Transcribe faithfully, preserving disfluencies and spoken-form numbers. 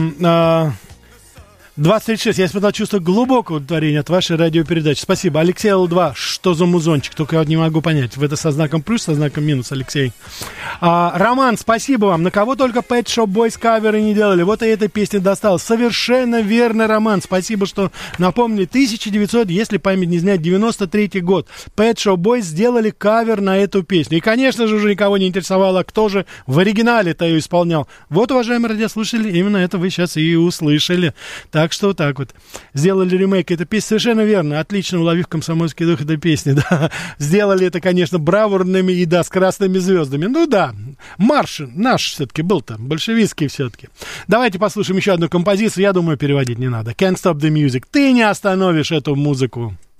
двадцать шесть. Я испытал чувство глубокого удовлетворения от вашей радиопередачи. Спасибо. Алексей Эл два. Что за музончик? Только я не могу понять. В это со знаком плюс, со знаком минус, Алексей. А, Роман, спасибо вам. На кого только Pet Shop Boys каверы не делали. Вот и эта песня досталась. Совершенно верно, Роман. Спасибо, что напомнили. тысяча девятьсот, если память не знает, девяносто третий год. Pet Shop Boys сделали кавер на эту песню. И, конечно же, уже никого не интересовало, кто же в оригинале-то ее исполнял. Вот, уважаемые радиослушатели, именно это вы сейчас и услышали. Так что вот так вот. Сделали ремейк этой песни. Совершенно верно. Отлично уловив комсомольский дух этой песни. Да. Сделали это, конечно, бравурными и, да, с красными звездами. Ну да, марш наш все-таки был-то. Большевистский все-таки. Давайте послушаем еще одну композицию. Я думаю, переводить не надо. Can't Stop the Music. Ты не остановишь эту музыку.